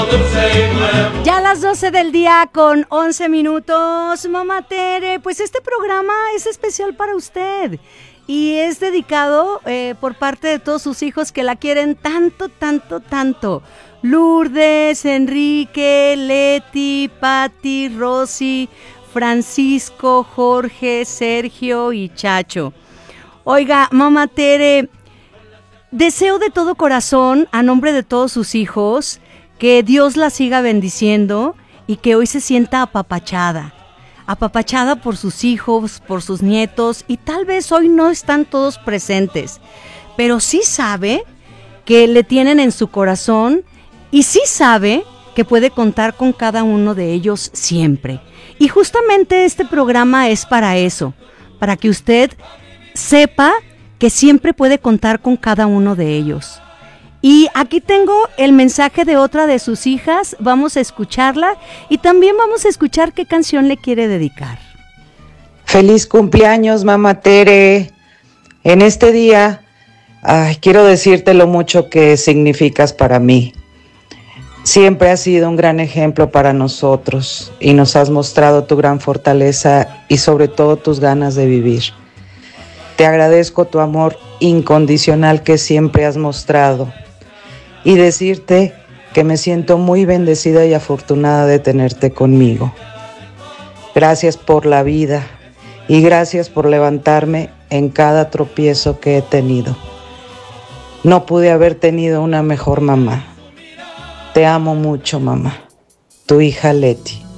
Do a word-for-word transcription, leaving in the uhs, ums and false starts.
Ya a las doce del día con once minutos, Mamá Tere, pues este programa es especial para usted y es dedicado eh, por parte de todos sus hijos que la quieren tanto, tanto, tanto. Lourdes, Enrique, Leti, Patti, Rosy, Francisco, Jorge, Sergio y Chacho. Oiga, Mamá Tere, deseo de todo corazón, a nombre de todos sus hijos, que Dios la siga bendiciendo y que hoy se sienta apapachada. Apapachada por sus hijos, por sus nietos, y tal vez hoy no están todos presentes, pero sí sabe que le tienen en su corazón y sí sabe que puede contar con cada uno de ellos siempre. Y justamente este programa es para eso, para que usted sepa que siempre puede contar con cada uno de ellos. Y aquí tengo el mensaje de otra de sus hijas, vamos a escucharla y también vamos a escuchar qué canción le quiere dedicar. Feliz cumpleaños, Mamá Tere. En este día, ay, quiero decirte lo mucho que significas para mí. Siempre has sido un gran ejemplo para nosotros y nos has mostrado tu gran fortaleza y sobre todo tus ganas de vivir. Te agradezco tu amor incondicional que siempre has mostrado y decirte que me siento muy bendecida y afortunada de tenerte conmigo. Gracias por la vida y gracias por levantarme en cada tropiezo que he tenido. No pude haber tenido una mejor mamá. Te amo mucho, mamá. Tu hija Leti.